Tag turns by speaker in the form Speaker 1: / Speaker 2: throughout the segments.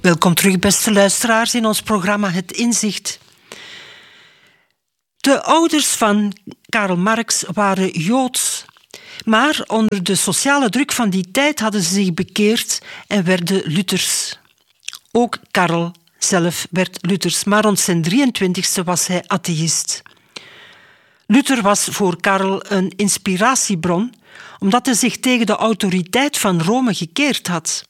Speaker 1: Welkom terug, beste luisteraars, in ons programma Het Inzicht. De ouders van Karl Marx waren Joods, maar onder de sociale druk van die tijd hadden ze zich bekeerd en werden Luthers. Ook Karl zelf werd Luthers, maar rond zijn 23e was hij atheïst. Luther was voor Karl een inspiratiebron, omdat hij zich tegen de autoriteit van Rome gekeerd had.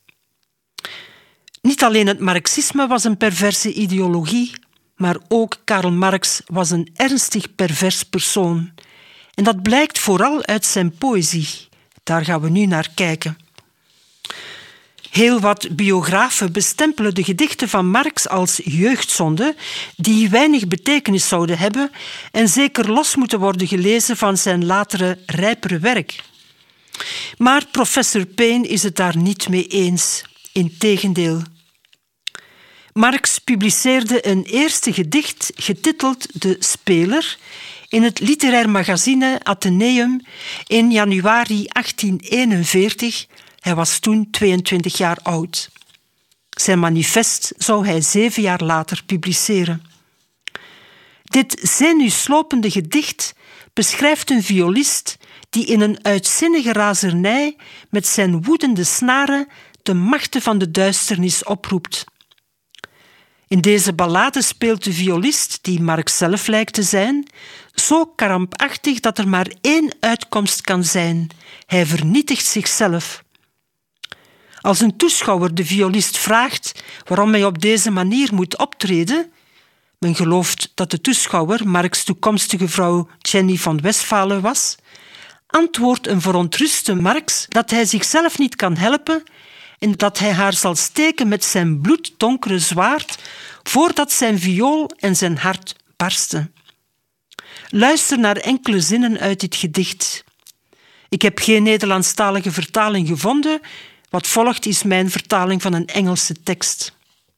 Speaker 1: Niet alleen het marxisme was een perverse ideologie, maar ook Karl Marx was een ernstig pervers persoon. En dat blijkt vooral uit zijn poëzie. Daar gaan we nu naar kijken. Heel wat biografen bestempelen de gedichten van Marx als jeugdzonde die weinig betekenis zouden hebben en zeker los moeten worden gelezen van zijn latere, rijpere werk. Maar professor Payne is het daar niet mee eens. Integendeel. Marx publiceerde een eerste gedicht getiteld De Speler in het literair magazine Atheneum in januari 1841. Hij was toen 22 jaar oud. Zijn manifest zou hij 7 jaar later publiceren. Dit zenuwslopende gedicht beschrijft een violist die in een uitzinnige razernij met zijn woedende snaren de machten van de duisternis oproept. In deze ballade speelt de violist, die Marx zelf lijkt te zijn, zo krampachtig dat er maar één uitkomst kan zijn. Hij vernietigt zichzelf. Als een toeschouwer de violist vraagt waarom hij op deze manier moet optreden, men gelooft dat de toeschouwer Marx' toekomstige vrouw Jenny van Westphalen was, antwoordt een verontruste Marx dat hij zichzelf niet kan helpen en dat hij haar zal steken met zijn bloeddonkere zwaard voordat zijn viool en zijn hart barsten. Luister naar enkele zinnen uit dit gedicht. Ik heb geen Nederlandstalige vertaling gevonden. Wat volgt is mijn vertaling van een Engelse tekst.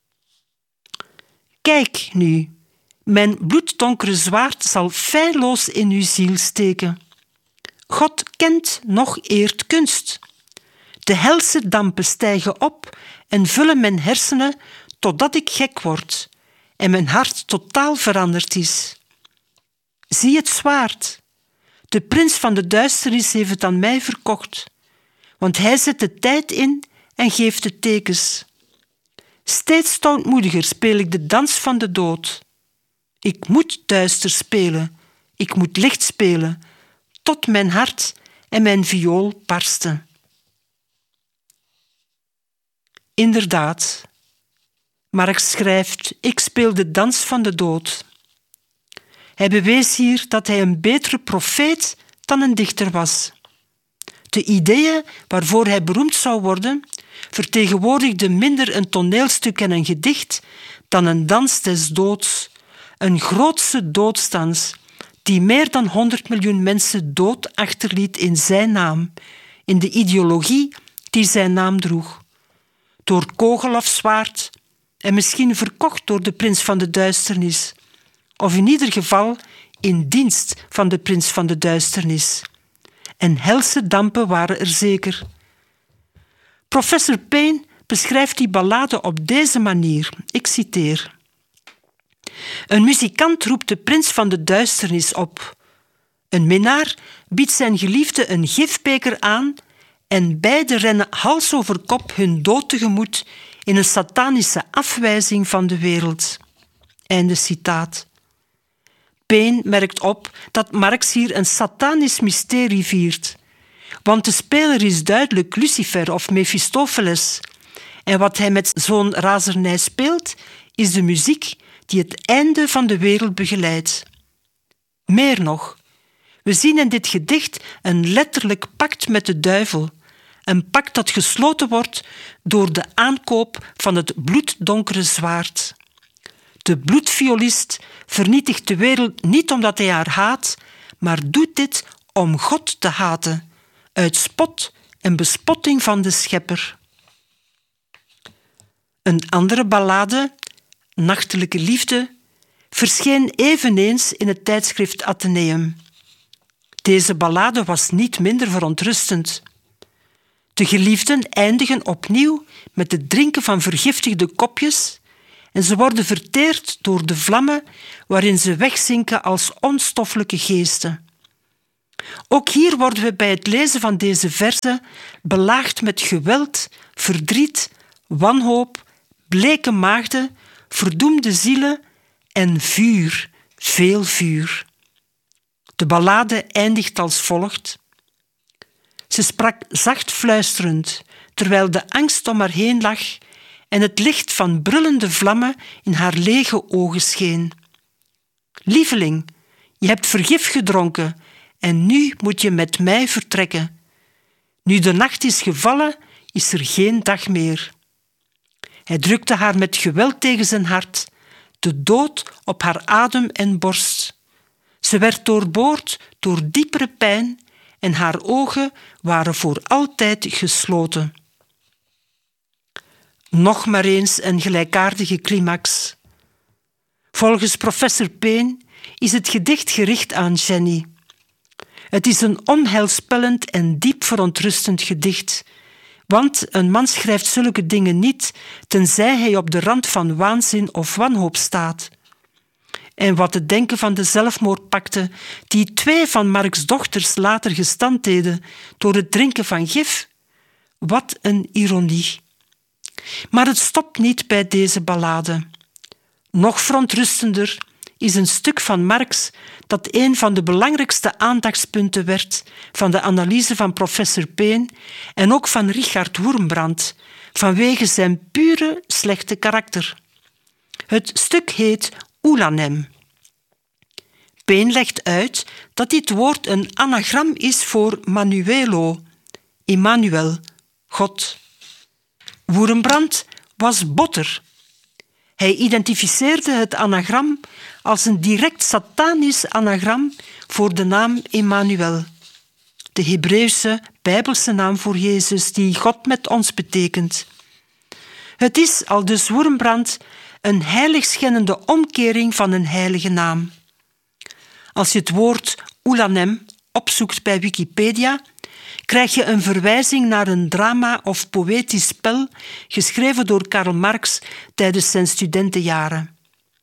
Speaker 1: Kijk nu, mijn bloeddonkere zwaard zal feilloos in uw ziel steken. God kent nog eert kunst. De helse dampen stijgen op en vullen mijn hersenen totdat ik gek word en mijn hart totaal veranderd is. Zie het zwaard. De prins van de duisternis heeft het aan mij verkocht, want hij zet de tijd in en geeft de tekens. Steeds stoutmoediger speel ik de dans van de dood. Ik moet duister spelen, ik moet licht spelen, tot mijn hart en mijn viool barsten. Inderdaad, Marx schrijft, ik speel de dans van de dood. Hij bewees hier dat hij een betere profeet dan een dichter was. De ideeën waarvoor hij beroemd zou worden, vertegenwoordigden minder een toneelstuk en een gedicht dan een dans des doods, een grootse doodsdans die meer dan 100 miljoen mensen dood achterliet in zijn naam, in de ideologie die zijn naam droeg. Door kogel of zwaard en misschien verkocht door de prins van de duisternis, of in ieder geval in dienst van de prins van de duisternis. En helse dampen waren er zeker. Professor Payne beschrijft die ballade op deze manier. Ik citeer. Een muzikant roept de prins van de duisternis op. Een minnaar biedt zijn geliefde een gifbeker aan en beiden rennen hals over kop hun dood tegemoet in een satanische afwijzing van de wereld. Einde citaat. Payne merkt op dat Marx hier een satanisch mysterie viert. Want de speler is duidelijk Lucifer of Mephistopheles. En wat hij met zo'n razernij speelt, is de muziek die het einde van de wereld begeleidt. Meer nog, we zien in dit gedicht een letterlijk pact met de duivel. Een pact dat gesloten wordt door de aankoop van het bloeddonkere zwaard. De bloedviolist vernietigt de wereld niet omdat hij haar haat, maar doet dit om God te haten, uit spot en bespotting van de schepper. Een andere ballade, Nachtelijke Liefde, verscheen eveneens in het tijdschrift Atheneum. Deze ballade was niet minder verontrustend. De geliefden eindigen opnieuw met het drinken van vergiftigde kopjes en ze worden verteerd door de vlammen waarin ze wegzinken als onstoffelijke geesten. Ook hier worden we bij het lezen van deze verzen belaagd met geweld, verdriet, wanhoop, bleke maagden, verdoemde zielen en vuur, veel vuur. De ballade eindigt als volgt. Ze sprak zacht fluisterend, terwijl de angst om haar heen lag en het licht van brullende vlammen in haar lege ogen scheen. Lieveling, je hebt vergif gedronken en nu moet je met mij vertrekken. Nu de nacht is gevallen, is er geen dag meer. Hij drukte haar met geweld tegen zijn hart, de dood op haar adem en borst. Ze werd doorboord door diepere pijn en haar ogen waren voor altijd gesloten. Nog maar eens een gelijkaardige climax. Volgens professor Payne is het gedicht gericht aan Jenny. Het is een onheilspellend en diep verontrustend gedicht, want een man schrijft zulke dingen niet tenzij hij op de rand van waanzin of wanhoop staat. En wat te denken van de zelfmoordpakte die 2 van Marx' dochters later gestand deden door het drinken van gif? Wat een ironie. Maar het stopt niet bij deze ballade. Nog verontrustender is een stuk van Marx dat een van de belangrijkste aandachtspunten werd van de analyse van professor Payne en ook van Richard Wurmbrand, vanwege zijn pure slechte karakter. Het stuk heet Ulanem. Payne legt uit dat dit woord een anagram is voor Manuelo, Immanuel, God. Wurmbrand was botter. Hij identificeerde het anagram als een direct satanisch anagram voor de naam Immanuel, de Hebreeuwse Bijbelse naam voor Jezus, die God met ons betekent. Het is, aldus Wurmbrand, een heiligschennende omkering van een heilige naam. Als je het woord Ulanem opzoekt bij Wikipedia, krijg je een verwijzing naar een drama of poëtisch spel geschreven door Karl Marx tijdens zijn studentenjaren.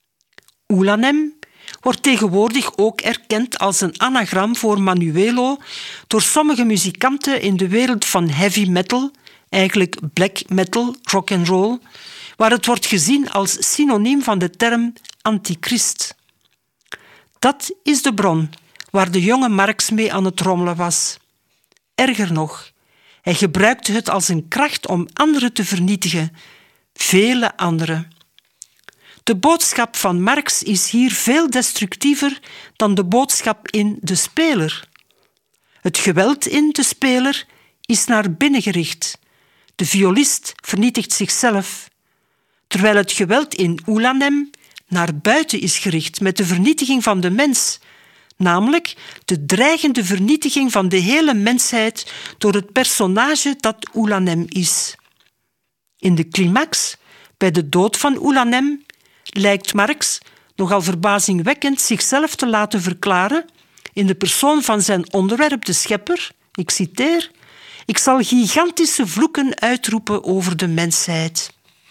Speaker 1: Ulanem wordt tegenwoordig ook erkend als een anagram voor Manuelo door sommige muzikanten in de wereld van heavy metal, eigenlijk black metal, rock and roll, waar het wordt gezien als synoniem van de term antichrist. Dat is de bron waar de jonge Marx mee aan het rommelen was. Erger nog, hij gebruikte het als een kracht om anderen te vernietigen, vele anderen. De boodschap van Marx is hier veel destructiever dan de boodschap in De Speler. Het geweld in De Speler is naar binnen gericht. De violist vernietigt zichzelf, terwijl het geweld in Ulanem naar buiten is gericht met de vernietiging van de mens, namelijk de dreigende vernietiging van de hele mensheid door het personage dat Ulanem is. In de climax, bij de dood van Ulanem, lijkt Marx nogal verbazingwekkend zichzelf te laten verklaren in de persoon van zijn onderwerp, de schepper, ik citeer, ik zal gigantische vloeken uitroepen over de mensheid.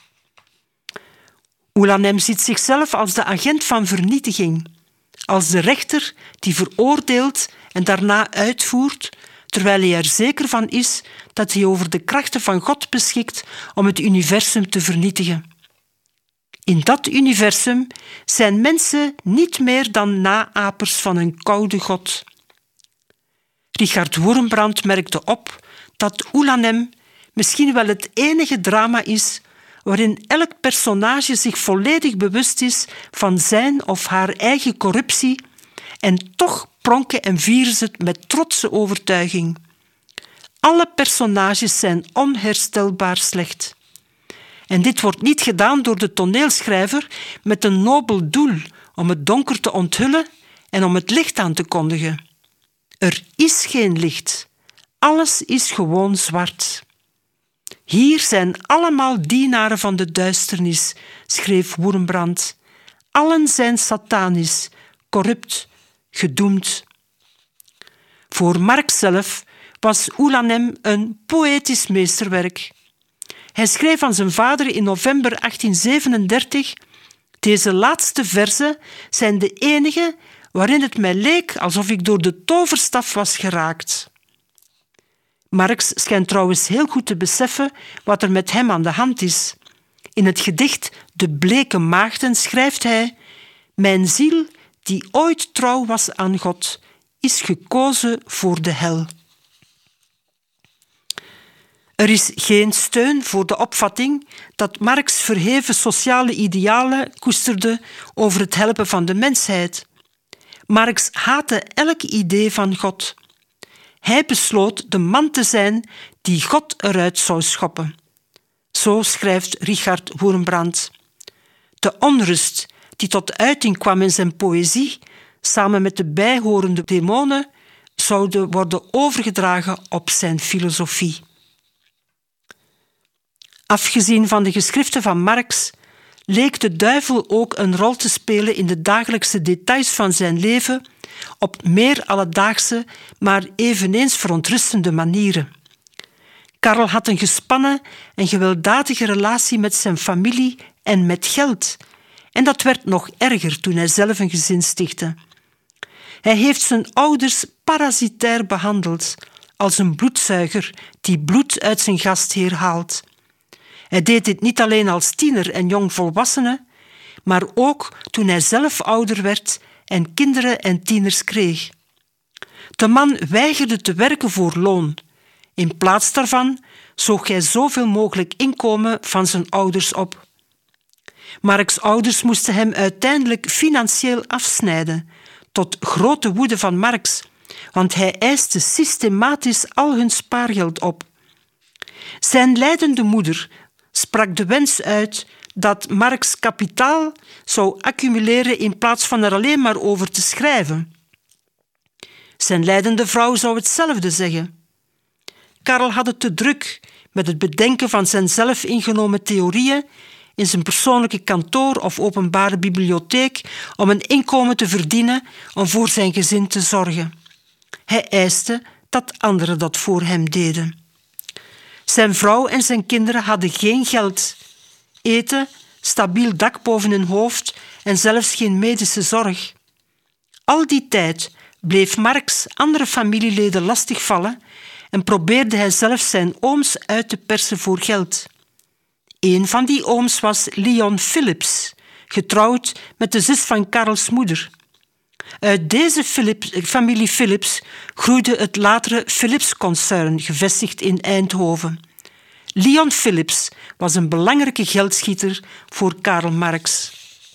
Speaker 1: Ulanem ziet zichzelf als de agent van vernietiging, als de rechter die veroordeelt en daarna uitvoert, terwijl hij er zeker van is dat hij over de krachten van God beschikt om het universum te vernietigen. In dat universum zijn mensen niet meer dan naapers van een koude God. Richard Wurmbrand merkte op dat Ulanem misschien wel het enige drama is waarin elk personage zich volledig bewust is van zijn of haar eigen corruptie en toch pronken en vieren ze het met trotse overtuiging. Alle personages zijn onherstelbaar slecht. En dit wordt niet gedaan door de toneelschrijver met een nobel doel om het donker te onthullen en om het licht aan te kondigen. Er is geen licht. Alles is gewoon zwart. Hier zijn allemaal dienaren van de duisternis, schreef Wurmbrand. Allen zijn satanisch, corrupt, gedoemd. Voor Marx zelf was Oelanem een poëtisch meesterwerk. Hij schreef aan zijn vader in november 1837: "Deze laatste verzen zijn de enige waarin het mij leek alsof ik door de toverstaf was geraakt." Marx schijnt trouwens heel goed te beseffen wat er met hem aan de hand is. In het gedicht De Bleke Maagden schrijft hij: "Mijn ziel, die ooit trouw was aan God, is gekozen voor de hel." Er is geen steun voor de opvatting dat Marx verheven sociale idealen koesterde over het helpen van de mensheid. Marx haatte elk idee van God. Hij besloot de man te zijn die God eruit zou schoppen. Zo schrijft Richard Wurmbrand. De onrust die tot uiting kwam in zijn poëzie, samen met de bijhorende demonen, zouden worden overgedragen op zijn filosofie. Afgezien van de geschriften van Marx leek de duivel ook een rol te spelen in de dagelijkse details van zijn leven op meer alledaagse, maar eveneens verontrustende manieren. Karl had een gespannen en gewelddadige relatie met zijn familie en met geld. En dat werd nog erger toen hij zelf een gezin stichtte. Hij heeft zijn ouders parasitair behandeld, als een bloedzuiger die bloed uit zijn gastheer haalt. Hij deed dit niet alleen als tiener en jongvolwassene, maar ook toen hij zelf ouder werd en kinderen en tieners kreeg. De man weigerde te werken voor loon. In plaats daarvan zoog hij zoveel mogelijk inkomen van zijn ouders op. Marx' ouders moesten hem uiteindelijk financieel afsnijden, tot grote woede van Marx, want hij eiste systematisch al hun spaargeld op. Zijn lijdende moeder sprak de wens uit dat Marx kapitaal zou accumuleren in plaats van er alleen maar over te schrijven. Zijn lijdende vrouw zou hetzelfde zeggen. Karl had het te druk met het bedenken van zijn zelf ingenomen theorieën in zijn persoonlijke kantoor of openbare bibliotheek om een inkomen te verdienen om voor zijn gezin te zorgen. Hij eiste dat anderen dat voor hem deden. Zijn vrouw en zijn kinderen hadden geen geld, eten, stabiel dak boven hun hoofd en zelfs geen medische zorg. Al die tijd bleef Marx andere familieleden lastigvallen en probeerde hij zelfs zijn ooms uit te persen voor geld. Een van die ooms was Leon Philips, getrouwd met de zus van Karls moeder. Uit deze familie Philips groeide het latere Philips-concern, gevestigd in Eindhoven. Leon Philips was een belangrijke geldschieter voor Karl Marx.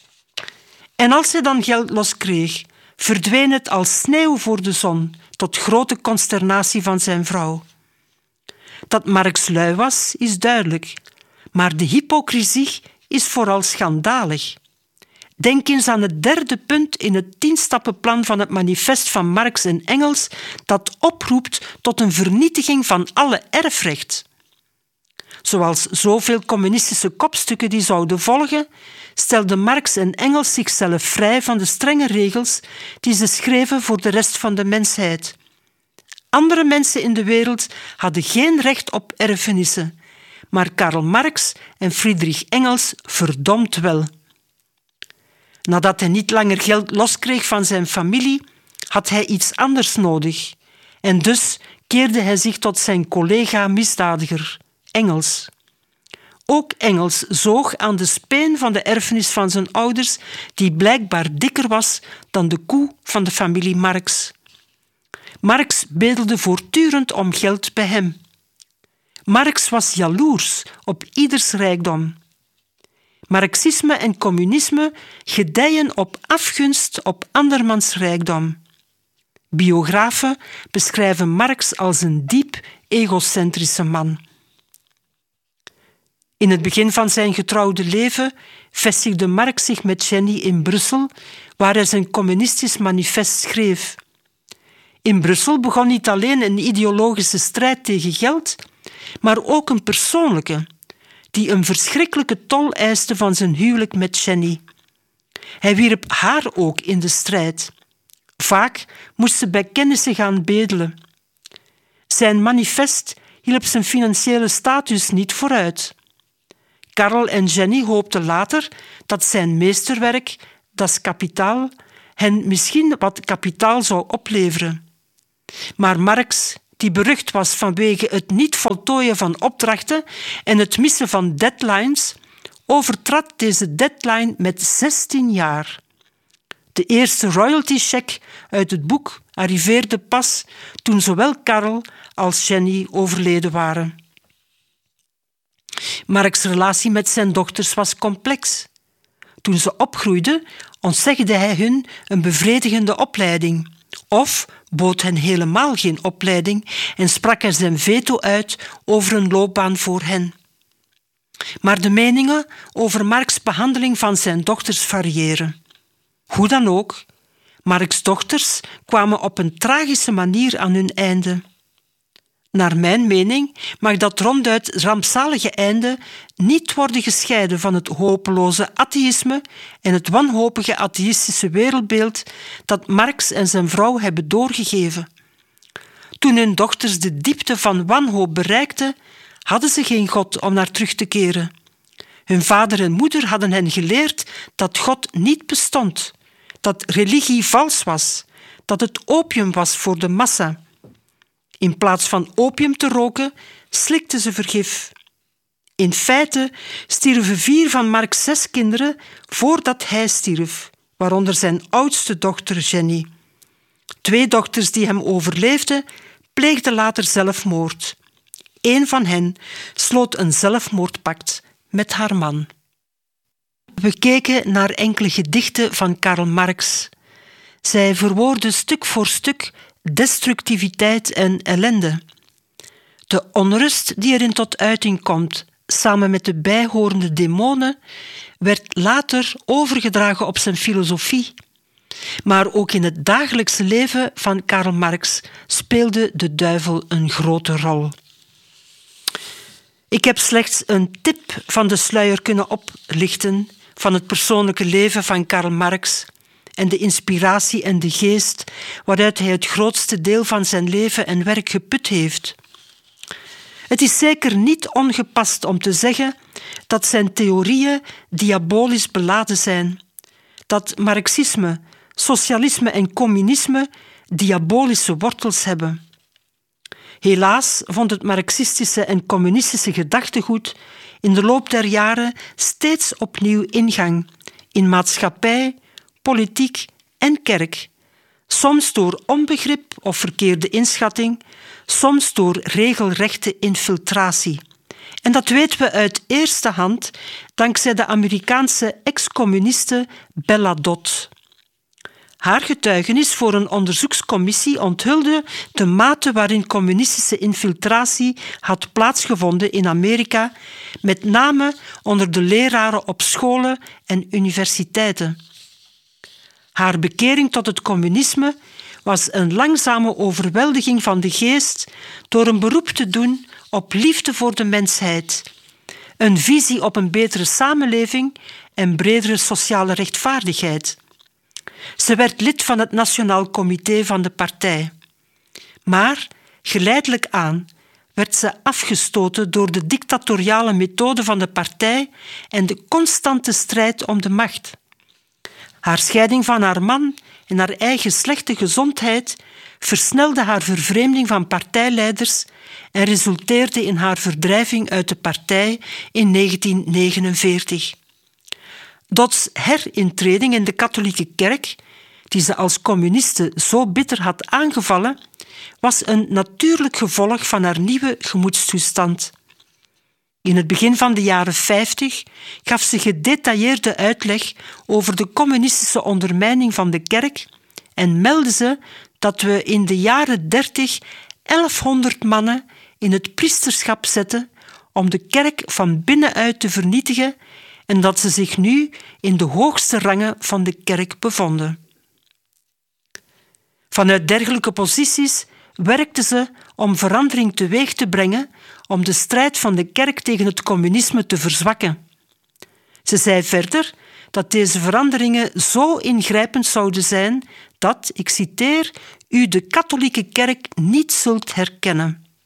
Speaker 1: En als hij dan geld loskreeg, verdween het als sneeuw voor de zon, tot grote consternatie van zijn vrouw. Dat Marx lui was, is duidelijk, maar de hypocrisie is vooral schandalig. Denk eens aan het derde punt in het 10-stappenplan van het manifest van Marx en Engels dat oproept tot een vernietiging van alle erfrecht. Zoals zoveel communistische kopstukken die zouden volgen, stelden Marx en Engels zichzelf vrij van de strenge regels die ze schreven voor de rest van de mensheid. Andere mensen in de wereld hadden geen recht op erfenissen, maar Karl Marx en Friedrich Engels verdomd wel. Nadat hij niet langer geld loskreeg van zijn familie, had hij iets anders nodig. En dus keerde hij zich tot zijn collega-misdadiger, Engels. Ook Engels zoog aan de speen van de erfenis van zijn ouders, die blijkbaar dikker was dan de koe van de familie Marx. Marx bedelde voortdurend om geld bij hem. Marx was jaloers op ieders rijkdom. Marxisme en communisme gedijen op afgunst op andermans rijkdom. Biografen beschrijven Marx als een diep egocentrische man. In het begin van zijn getrouwde leven vestigde Marx zich met Jenny in Brussel, waar hij zijn communistisch manifest schreef. In Brussel begon niet alleen een ideologische strijd tegen geld, maar ook een persoonlijke, die een verschrikkelijke tol eiste van zijn huwelijk met Jenny. Hij wierp haar ook in de strijd. Vaak moest ze bij kennissen gaan bedelen. Zijn manifest hielp zijn financiële status niet vooruit. Karl en Jenny hoopten later dat zijn meesterwerk, Das Kapital, hen misschien wat kapitaal zou opleveren. Maar Marx, die berucht was vanwege het niet voltooien van opdrachten en het missen van deadlines, overtrad deze deadline met 16 jaar. De eerste royalty-check uit het boek arriveerde pas toen zowel Karl als Jenny overleden waren. Marx' relatie met zijn dochters was complex. Toen ze opgroeiden, ontzegde hij hun een bevredigende opleiding, of bood hen helemaal geen opleiding en sprak er zijn veto uit over een loopbaan voor hen. Maar de meningen over Marx' behandeling van zijn dochters variëren. Hoe dan ook, Marx' dochters kwamen op een tragische manier aan hun einde. Naar mijn mening mag dat ronduit rampzalige einde niet worden gescheiden van het hopeloze atheïsme en het wanhopige atheïstische wereldbeeld dat Marx en zijn vrouw hebben doorgegeven. Toen hun dochters de diepte van wanhoop bereikten, hadden ze geen God om naar terug te keren. Hun vader en moeder hadden hen geleerd dat God niet bestond, dat religie vals was, dat het opium was voor de massa. In plaats van opium te roken, slikten ze vergif. In feite stierven 4 van Marx' 6 kinderen voordat hij stierf, waaronder zijn oudste dochter Jenny. 2 dochters die hem overleefden, pleegden later zelfmoord. 1 van hen sloot een zelfmoordpact met haar man. We keken naar enkele gedichten van Karl Marx. Zij verwoorden stuk voor stuk destructiviteit en ellende. De onrust die erin tot uiting komt, samen met de bijhorende demonen, werd later overgedragen op zijn filosofie. Maar ook in het dagelijkse leven van Karl Marx speelde de duivel een grote rol. Ik heb slechts een tip van de sluier kunnen oplichten van het persoonlijke leven van Karl Marx en de inspiratie en de geest waaruit hij het grootste deel van zijn leven en werk geput heeft. Het is zeker niet ongepast om te zeggen dat zijn theorieën diabolisch beladen zijn, dat marxisme, socialisme en communisme diabolische wortels hebben. Helaas vond het marxistische en communistische gedachtegoed in de loop der jaren steeds opnieuw ingang in maatschappij, politiek en kerk, soms door onbegrip of verkeerde inschatting, soms door regelrechte infiltratie. En dat weten we uit eerste hand dankzij de Amerikaanse ex-communiste Bella Dodd. Haar getuigenis voor een onderzoekscommissie onthulde de mate waarin communistische infiltratie had plaatsgevonden in Amerika, met name onder de leraren op scholen en universiteiten. Haar bekering tot het communisme was een langzame overweldiging van de geest door een beroep te doen op liefde voor de mensheid, een visie op een betere samenleving en bredere sociale rechtvaardigheid. Ze werd lid van het Nationaal Comité van de partij. Maar geleidelijk aan werd ze afgestoten door de dictatoriale methode van de partij en de constante strijd om de macht. Haar scheiding van haar man en haar eigen slechte gezondheid versnelde haar vervreemding van partijleiders en resulteerde in haar verdrijving uit de partij in 1949. Dodds herintreding in de katholieke kerk, die ze als communiste zo bitter had aangevallen, was een natuurlijk gevolg van haar nieuwe gemoedstoestand. In het begin van de jaren 50 gaf ze gedetailleerde uitleg over de communistische ondermijning van de kerk en meldde ze dat we in de jaren 30 1100 mannen in het priesterschap zetten om de kerk van binnenuit te vernietigen en dat ze zich nu in de hoogste rangen van de kerk bevonden. Vanuit dergelijke posities werkte ze om verandering teweeg te brengen, om de strijd van de kerk tegen het communisme te verzwakken. Ze zei verder dat deze veranderingen zo ingrijpend zouden zijn dat, ik citeer, u de katholieke kerk niet zult herkennen.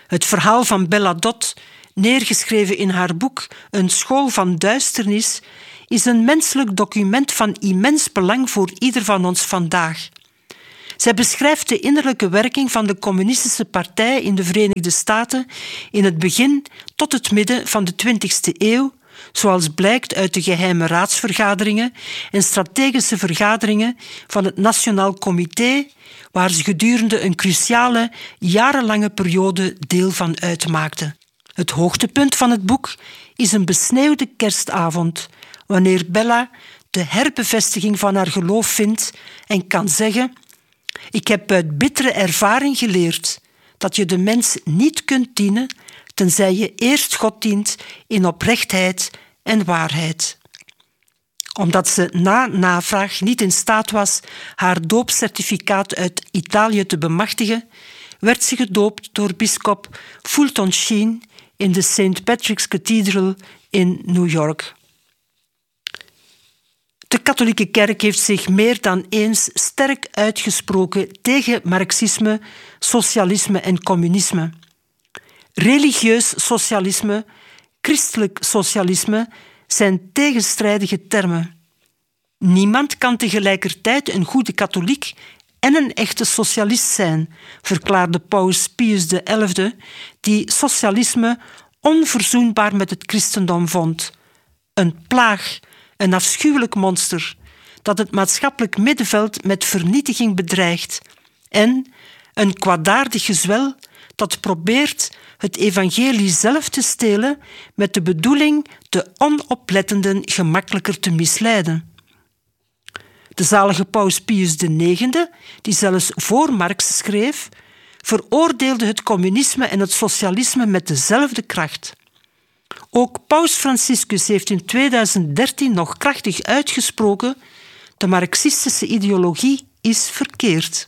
Speaker 1: Het verhaal van Bella Dodd, neergeschreven in haar boek Een school van duisternis, is een menselijk document van immens belang voor ieder van ons vandaag. Zij beschrijft de innerlijke werking van de communistische partij in de Verenigde Staten in het begin tot het midden van de 20e eeuw, zoals blijkt uit de geheime raadsvergaderingen en strategische vergaderingen van het Nationaal Comité, waar ze gedurende een cruciale, jarenlange periode deel van uitmaakten. Het hoogtepunt van het boek is een besneeuwde kerstavond, wanneer Bella de herbevestiging van haar geloof vindt en kan zeggen: ik heb uit bittere ervaring geleerd dat je de mens niet kunt dienen tenzij je eerst God dient in oprechtheid en waarheid. Omdat ze na navraag niet in staat was haar doopcertificaat uit Italië te bemachtigen, werd ze gedoopt door bisschop Fulton Sheen in de St. Patrick's Cathedral in New York. De katholieke kerk heeft zich meer dan eens sterk uitgesproken tegen marxisme, socialisme en communisme. Religieus socialisme, christelijk socialisme zijn tegenstrijdige termen. Niemand kan tegelijkertijd een goede katholiek en een echte socialist zijn, verklaarde paus Pius XI, die socialisme onverzoenbaar met het christendom vond. Een plaag, een afschuwelijk monster, dat het maatschappelijk middenveld met vernietiging bedreigt, en een kwaadaardig gezwel dat probeert het evangelie zelf te stelen met de bedoeling de onoplettenden gemakkelijker te misleiden. De zalige paus Pius IX, die zelfs voor Marx schreef, veroordeelde het communisme en het socialisme met dezelfde kracht. Ook paus Franciscus heeft in 2013 nog krachtig uitgesproken: de marxistische ideologie is verkeerd.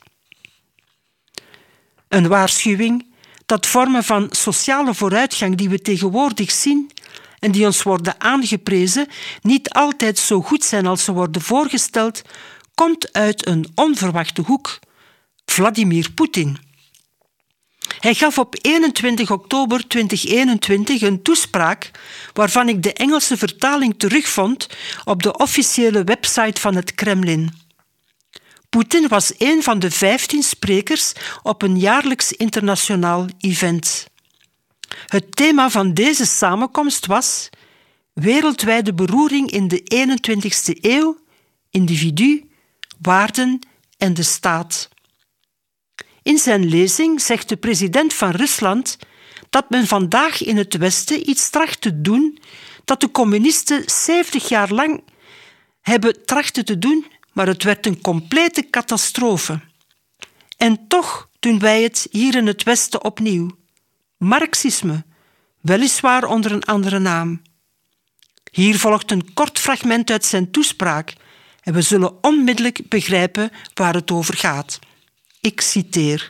Speaker 1: Een waarschuwing dat vormen van sociale vooruitgang die we tegenwoordig zien en die ons worden aangeprezen niet altijd zo goed zijn als ze worden voorgesteld, komt uit een onverwachte hoek: Vladimir Poetin. Hij gaf op 21 oktober 2021 een toespraak waarvan ik de Engelse vertaling terugvond op de officiële website van het Kremlin. Poetin was een van de 15 sprekers op een jaarlijks internationaal event. Het thema van deze samenkomst was wereldwijde beroering in de 21ste eeuw, individu, waarden en de staat. In zijn lezing zegt de president van Rusland dat men vandaag in het Westen iets tracht te doen dat de communisten 70 jaar lang hebben trachten te doen, maar het werd een complete catastrofe. En toch doen wij het hier in het Westen opnieuw. Marxisme, weliswaar onder een andere naam. Hier volgt een kort fragment uit zijn toespraak en we zullen onmiddellijk begrijpen waar het over gaat. Ik citeer: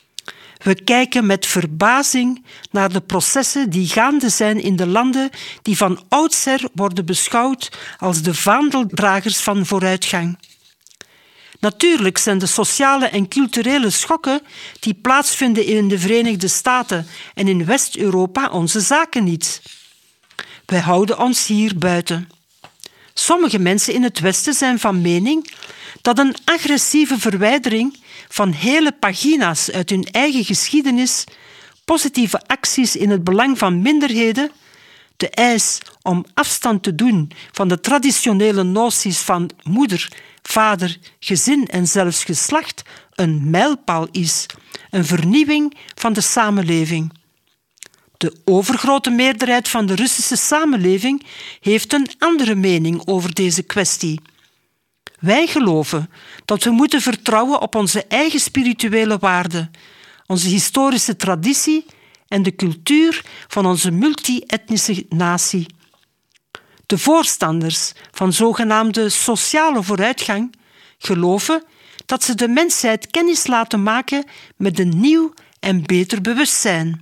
Speaker 1: we kijken met verbazing naar de processen die gaande zijn in de landen die van oudsher worden beschouwd als de vaandeldragers van vooruitgang. Natuurlijk zijn de sociale en culturele schokken die plaatsvinden in de Verenigde Staten en in West-Europa onze zaken niet. Wij houden ons hier buiten. Sommige mensen in het Westen zijn van mening dat een agressieve verwijdering van hele pagina's uit hun eigen geschiedenis, positieve acties in het belang van minderheden, de eis om afstand te doen van de traditionele noties van moeder, vader, gezin en zelfs geslacht een mijlpaal is, een vernieuwing van de samenleving. De overgrote meerderheid van de Russische samenleving heeft een andere mening over deze kwestie. Wij geloven dat we moeten vertrouwen op onze eigen spirituele waarden, onze historische traditie en de cultuur van onze multi-etnische natie. De voorstanders van zogenaamde sociale vooruitgang geloven dat ze de mensheid kennis laten maken met een nieuw en beter bewustzijn.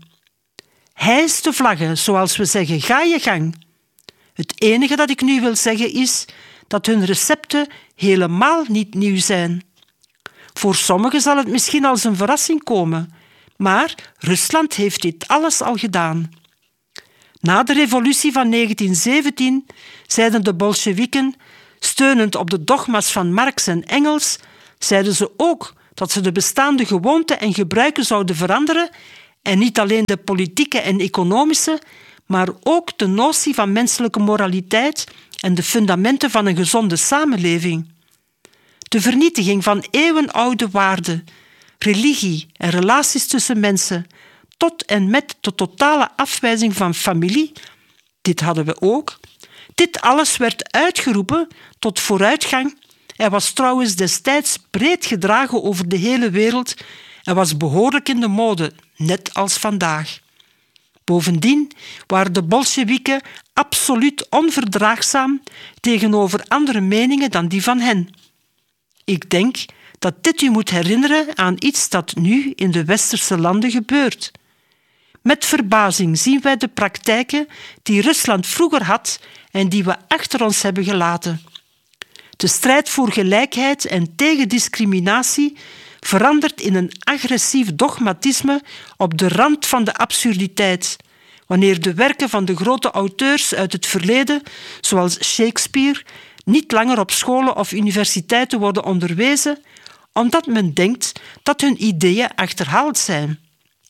Speaker 1: Hijs de vlaggen, zoals we zeggen, ga je gang. Het enige dat ik nu wil zeggen is dat hun recepten helemaal niet nieuw zijn. Voor sommigen zal het misschien als een verrassing komen, Maar Rusland heeft dit alles al gedaan. Na de revolutie van 1917 zeiden de Bolsjewieken, steunend op de dogma's van Marx en Engels, zeiden ze ook dat ze de bestaande gewoonten en gebruiken zouden veranderen en niet alleen de politieke en economische, maar ook de notie van menselijke moraliteit en de fundamenten van een gezonde samenleving. De vernietiging van eeuwenoude waarden, religie en relaties tussen mensen, tot en met de totale afwijzing van familie, dit hadden we ook. Dit alles werd uitgeroepen tot vooruitgang en was trouwens destijds breed gedragen over de hele wereld en was behoorlijk in de mode, net als vandaag. Bovendien waren de Bolsjewieken absoluut onverdraagzaam tegenover andere meningen dan die van hen. Ik denk dat dit u moet herinneren aan iets dat nu in de westerse landen gebeurt. Met verbazing zien wij de praktijken die Rusland vroeger had en die we achter ons hebben gelaten. De strijd voor gelijkheid en tegen discriminatie verandert in een agressief dogmatisme op de rand van de absurditeit, wanneer de werken van de grote auteurs uit het verleden, zoals Shakespeare, niet langer op scholen of universiteiten worden onderwezen, omdat men denkt dat hun ideeën achterhaald zijn.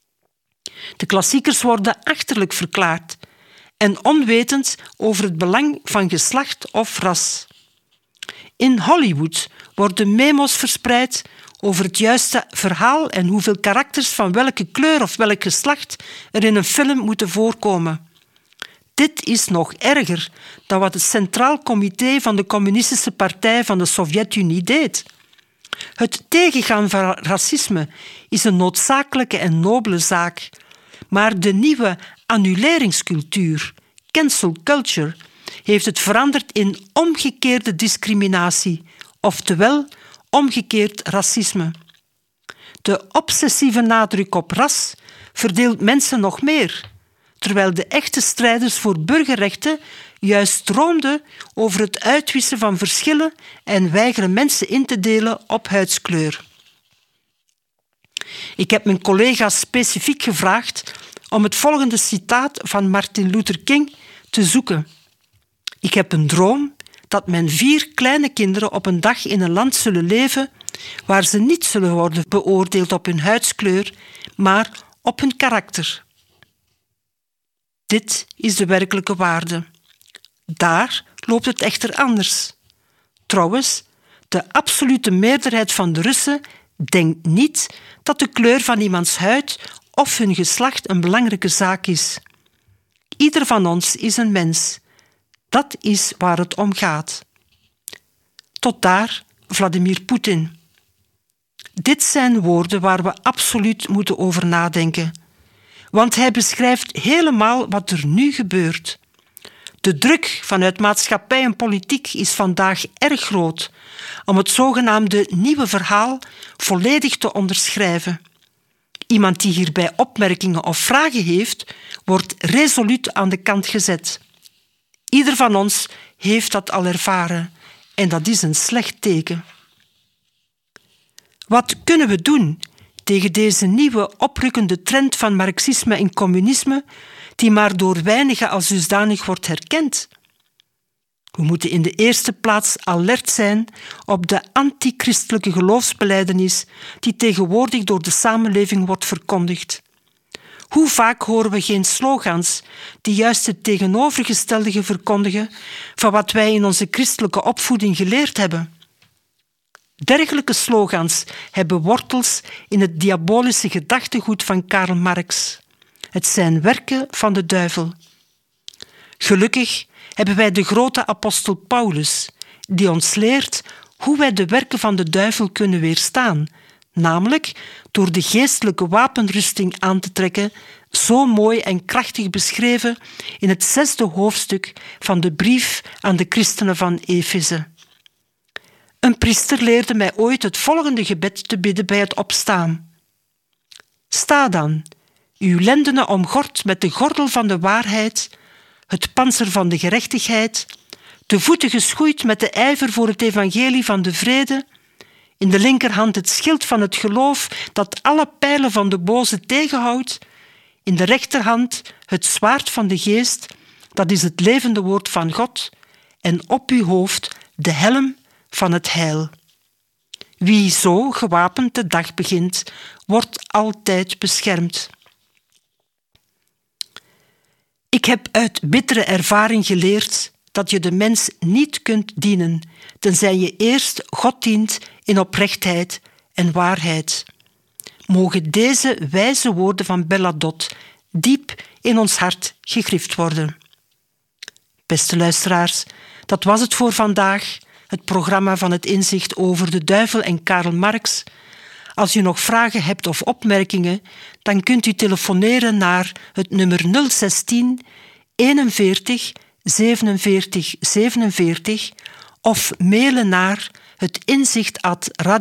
Speaker 1: De klassiekers worden achterlijk verklaard en onwetend over het belang van geslacht of ras. In Hollywood worden memo's verspreid over het juiste verhaal en hoeveel karakters van welke kleur of welk geslacht er in een film moeten voorkomen. Dit is nog erger dan wat het Centraal Comité van de Communistische Partij van de Sovjet-Unie deed. Het tegengaan van racisme is een noodzakelijke en nobele zaak, maar de nieuwe annuleringscultuur, cancel culture, heeft het veranderd in omgekeerde discriminatie, oftewel omgekeerd racisme. De obsessieve nadruk op ras verdeelt mensen nog meer, terwijl de echte strijders voor burgerrechten juist droomden over het uitwissen van verschillen en weigeren mensen in te delen op huidskleur. Ik heb mijn collega's specifiek gevraagd om het volgende citaat van Martin Luther King te zoeken. Ik heb een droom dat mijn 4 kleine kinderen op een dag in een land zullen leven waar ze niet zullen worden beoordeeld op hun huidskleur, maar op hun karakter. Dit is de werkelijke waarde. Daar loopt het echter anders. Trouwens, de absolute meerderheid van de Russen denkt niet dat de kleur van iemands huid of hun geslacht een belangrijke zaak is. Ieder van ons is een mens. Dat is waar het om gaat. Tot daar Vladimir Poetin. Dit zijn woorden waar we absoluut moeten over nadenken. Want hij beschrijft helemaal wat er nu gebeurt. De druk vanuit maatschappij en politiek is vandaag erg groot om het zogenaamde nieuwe verhaal volledig te onderschrijven. Iemand die hierbij opmerkingen of vragen heeft, wordt resoluut aan de kant gezet. Ieder van ons heeft dat al ervaren en dat is een slecht teken. Wat kunnen we doen tegen deze nieuwe oprukkende trend van marxisme en communisme die maar door weinigen als dusdanig wordt herkend? We moeten in de eerste plaats alert zijn op de antichristelijke geloofsbelijdenis die tegenwoordig door de samenleving wordt verkondigd. Hoe vaak horen we geen slogans die juist het tegenovergestelde verkondigen van wat wij in onze christelijke opvoeding geleerd hebben? Dergelijke slogans hebben wortels in het diabolische gedachtegoed van Karl Marx. Het zijn werken van de duivel. Gelukkig hebben wij de grote apostel Paulus, die ons leert hoe wij de werken van de duivel kunnen weerstaan, namelijk door de geestelijke wapenrusting aan te trekken, zo mooi en krachtig beschreven in het 6e hoofdstuk van de brief aan de christenen van Efeze. Een priester leerde mij ooit het volgende gebed te bidden bij het opstaan. Sta dan, uw lendenen omgord met de gordel van de waarheid, het pantser van de gerechtigheid, de voeten geschoeid met de ijver voor het evangelie van de vrede, In de linkerhand het schild van het geloof dat alle pijlen van de boze tegenhoudt. In de rechterhand het zwaard van de geest, dat is het levende woord van God. En op uw hoofd de helm van het heil. Wie zo gewapend de dag begint, wordt altijd beschermd. Ik heb uit bittere ervaring geleerd dat je de mens niet kunt dienen, tenzij je eerst God dient in oprechtheid en waarheid. Mogen deze wijze woorden van Bernadotte diep in ons hart gegrift worden. Beste luisteraars, dat was het voor vandaag, het programma van het inzicht over de duivel en Karl Marx. Als u nog vragen hebt of opmerkingen, dan kunt u telefoneren naar het nummer 016 41 47 47 of mailen naar het inzicht@radio